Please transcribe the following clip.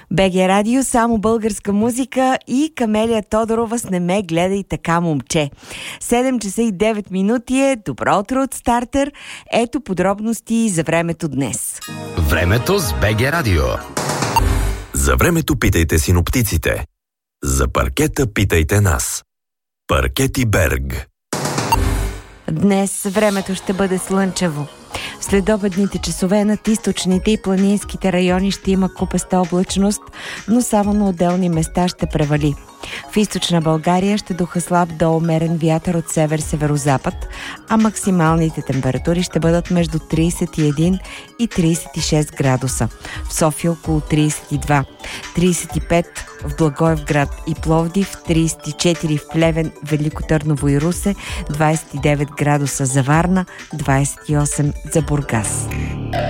БГ Радио, само българска музика и Камелия Тодорова с "Не ме гледай така, момче". 7 часа и 9 минути е. Добро утро от Стартер. Ето подробности за времето днес. Времето с БГ Радио. За времето питайте синоптиците. За паркета питайте нас. Паркети Берг. Днес времето ще бъде слънчево. В следобедните часове над източните и планинските райони ще има купеста облачност, но само на отделни места ще превали. В източна България ще духа слаб до умерен вятър от север-северозапад, а максималните температури ще бъдат между 31 и 36 градуса. В София около 32, 35 в Благоевград и Пловдив, 34 в Плевен, Велико Търново и Русе, 29 градуса за Варна, 28 за Бургас.